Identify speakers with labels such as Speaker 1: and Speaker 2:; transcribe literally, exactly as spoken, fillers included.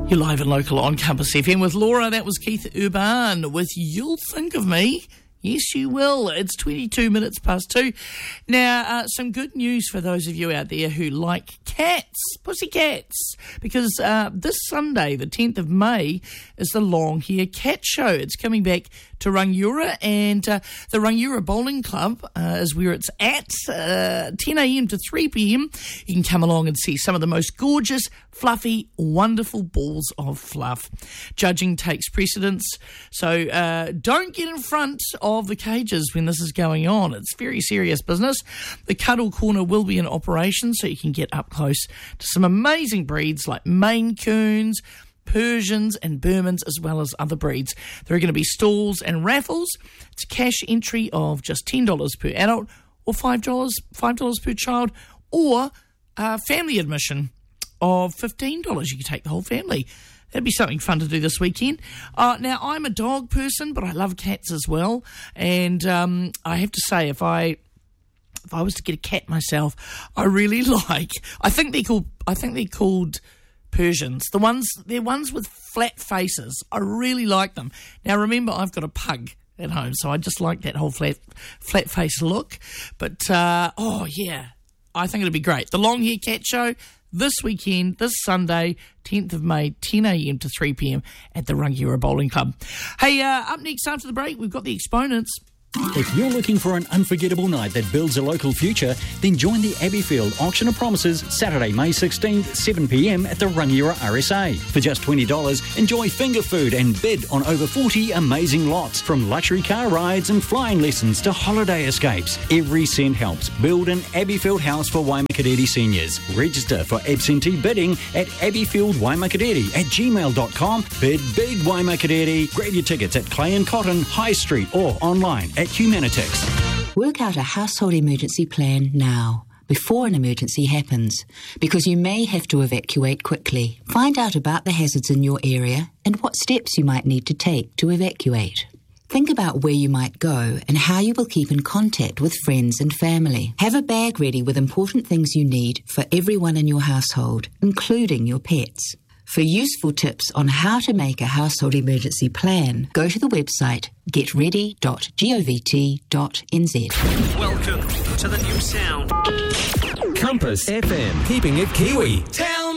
Speaker 1: You're live and local on Compass F M with Laura. That was Keith Urban with You'll Think of Me. Yes, you will. It's twenty-two minutes past two. Now, uh, some good news for those of you out there who like cats, pussycats, because uh, this Sunday, the tenth of May, is the Long Hair Cat Show. It's coming back to Rangiora, and uh, the Rangiora Bowling Club uh, is where it's at, uh, ten a.m. to three p.m. You can come along and see some of the most gorgeous, fluffy, wonderful balls of fluff. Judging takes precedence, so uh, don't get in front of the cages when this is going on. It's very serious business. The Cuddle Corner will be in operation, so you can get up close to some amazing breeds like Maine Coons, Persians and Burmans, as well as other breeds. There are going to be stalls and raffles. It's cash entry of just ten dollars per adult or five dollars five dollars per child, or uh, family admission of fifteen dollars. You can take the whole family. That'd be something fun to do this weekend. Uh, now, I'm a dog person, but I love cats as well. And um, I have to say, if I if I was to get a cat myself, I really like. I think they're called. I think they're called Persians. The ones they're ones with flat faces. I really like them. Now, remember, I've got a pug at home, so I just like that whole flat flat face look. But uh, oh yeah, I think it'd be great. The Long Hair Cat Show this weekend, this Sunday, tenth of May, ten a.m. to three p.m. at the Rangiora Bowling Club. Hey, uh, up next after the break, we've got the Exponents.
Speaker 2: If you're looking for an unforgettable night that builds a local future, then join the Abbeyfield Auction of Promises Saturday, May sixteenth, seven p.m. at the Rangiora R S A. For just twenty dollars, enjoy finger food and bid on over forty amazing lots, from luxury car rides and flying lessons to holiday escapes. Every cent helps. Build an Abbeyfield house for Waimakiriri seniors. Register for absentee bidding at abbeyfieldwaimakiriri at gmail dot com. Bid big, Waimakiriri. Grab your tickets at Clay and Cotton, High Street, or online at Humanitix.
Speaker 3: Work out a household emergency plan now, before an emergency happens, because you may have to evacuate quickly. Find out about the hazards in your area and what steps you might need to take to evacuate. Think about where you might go and how you will keep in contact with friends and family. Have a bag ready with important things you need for everyone in your household, including your pets. For useful tips on how to make a household emergency plan, go to the website get ready dot govt dot n z.
Speaker 4: Welcome to the new sound.
Speaker 5: Compass F M, keeping it Kiwi. Tell